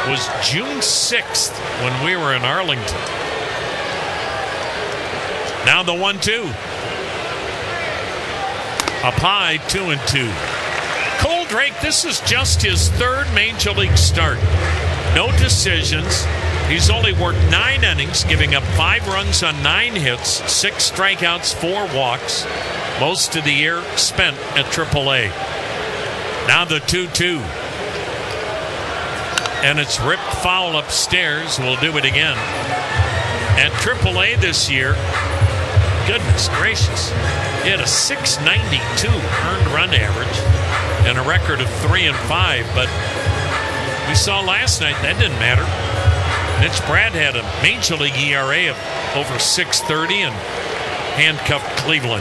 was June 6th when we were in Arlington. Now the 1-2. Up high, 2-2. Cole Drake, this is just his third Major League start. No decisions. He's only worked 9 innings, giving up 5 runs on 9 hits, 6 strikeouts, 4 walks. Most of the year spent at AAA. Now the 2-2. And it's ripped foul upstairs. We'll do it again. At AAA this year, goodness gracious, he had a .692 earned run average and a record of 3-5. But we saw last night that didn't matter. Mitch Brad had a Major League ERA of over .630 and handcuffed Cleveland.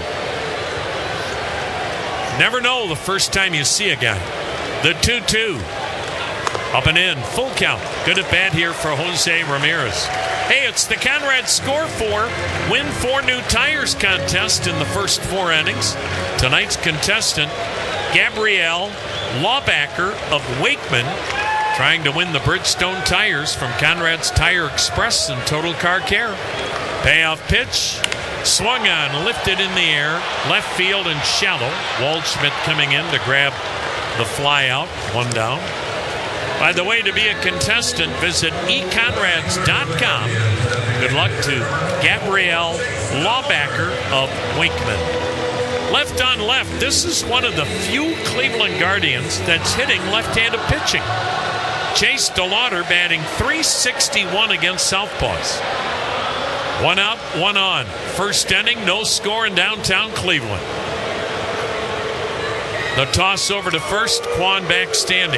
Never know the first time you see a guy. The 2-2. Up and in. Full count. Good at bat here for Jose Ramirez. Hey, it's the Conrad Score 4 Win 4 New Tires contest in the first 4 innings. Tonight's contestant, Gabrielle Lawbacker of Wakeman, trying to win the Bridgestone tires from Conrad's Tire Express and Total Car Care. Payoff pitch. Swung on, lifted in the air, left field and shallow. Waldschmidt coming in to grab the fly out, 1 down. By the way, to be a contestant, visit econrads.com. Good luck to Gabrielle Lawbacker of Wakeman. Left on left, this is one of the few Cleveland Guardians that's hitting left-handed pitching. Chase DeLauder batting .361 against Southpaws. 1 out, 1 on. First inning, no score in downtown Cleveland. The toss over to first, Quan back standing.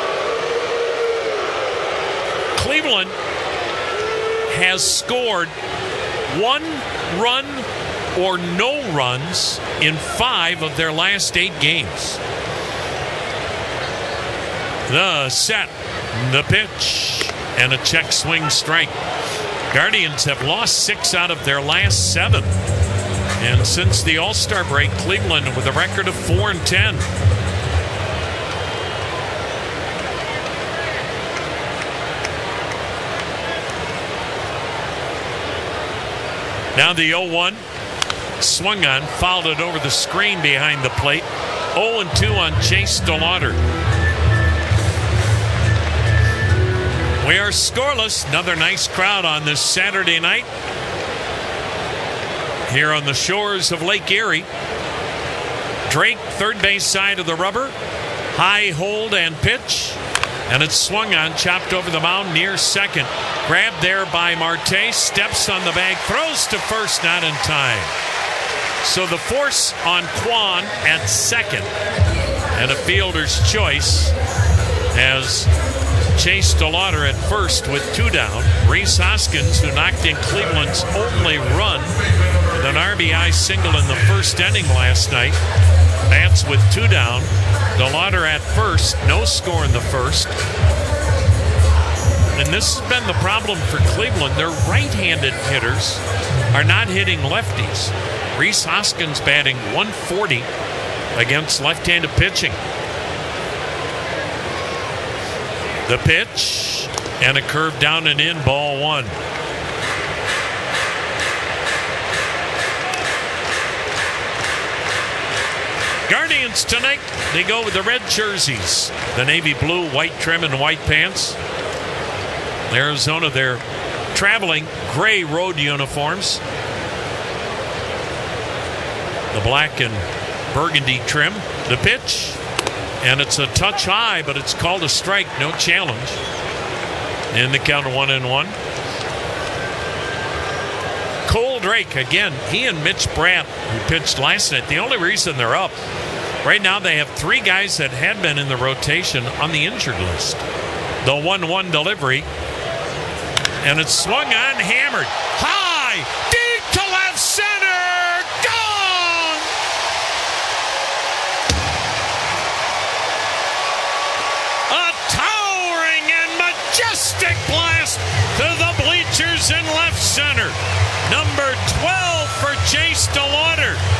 Cleveland has scored 1 run or no runs in 5 of their last 8 games. The set, the pitch, and a check swing strike. Guardians have lost 6 out of their last 7. And since the All-Star break, Cleveland with a record of 4-10. Now the 0-1. Swung on, fouled it over the screen behind the plate. 0-2 on Chase DeLauder. We are scoreless. Another nice crowd on this Saturday night here on the shores of Lake Erie. Drake, third base side of the rubber. High hold and pitch. And it's swung on, chopped over the mound near second. Grabbed there by Marte. Steps on the bag. Throws to first, not in time. So the force on Quan at second. And a fielder's choice as Chase DeLauder at first with 2 down. Rhys Hoskins, who knocked in Cleveland's only run with an RBI single in the first inning last night, bats with 2 down. DeLauder at first, no score in the first. And this has been the problem for Cleveland. Their right-handed hitters are not hitting lefties. Rhys Hoskins batting .140 against left-handed pitching. The pitch and a curve down and in, ball 1. Guardians tonight, they go with the red jerseys, the navy blue, white trim, and white pants. Arizona, they're traveling gray road uniforms, the black and burgundy trim. The pitch, and it's a touch high, but it's called a strike, no challenge. In the count of 1-1. Cole Drake, again, he and Mitch Brad, who pitched last night, the only reason they're up, right now they have 3 guys that had been in the rotation on the injured list. The 1-1 delivery, and it's swung on, hammered. High, deep to left center, gone! A towering and majestic blast to the bleachers in left center. Number 12 for Chase DeLauder.